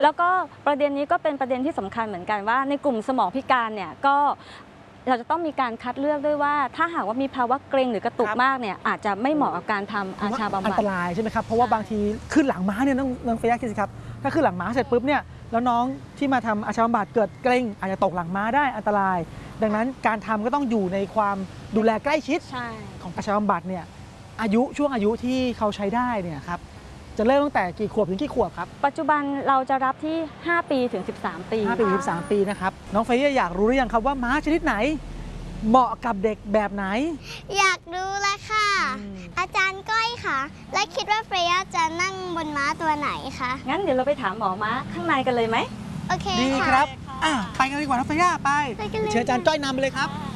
แล้วก็ประเด็นนี้ก็เป็นประเด็นที่สำคัญเหมือนกันว่าในกลุ่มสมองพิการเนี่ยก็เราจะต้องมีการคัดเลือกด้วยว่าถ้าหากว่ามีภาวะเกร็งหรือกระตุกมากเนี่ยอาจจะไม่เหมาะกับการทำอาชาบำบัดอันตรายใช่ไหมครับเพราะว่าบางทีขึ้นหลังม้าเนี่ยน้องเฟียคิดสิครับถ้าขึ้นหลังม้าเสร็จปุ๊บเนี่ยแล้วน้องที่มาทำอาชาบำบัดเกิดเกร็งอาจจะตกหลังม้าได้อันตราย ดังนั้นการทำก็ต้องอยู่ในความดูแลใกล้ชิดของอาชาบำบัดเนี่ยช่วงอายุที่เขาใช้ได้เนี่ยครับจะเริ่มตั้งแต่กี่ขวบถึงกี่ขวบครับปัจจุบันเราจะรับที่5 ปีถึง13 ปี 5 ปีถึง13 ปีนะครับน้องเฟย์อยากรู้หรือยังครับว่าม้าชนิดไหนเหมาะกับเด็กแบบไหนอยากรู้แล้วค่ะอาจารย์ก้อยค่ะและคิดว่าเฟย่าจะนั่งบนม้าตัวไหนคะงั้นเดี๋ยวเราไปถามหมอม้าข้างในกันเลยไหมโอเคดีครับไปกันดีกว่าน้องเฟย่าไปเชิญอาจารย์ก้อยนำไปเลยครับ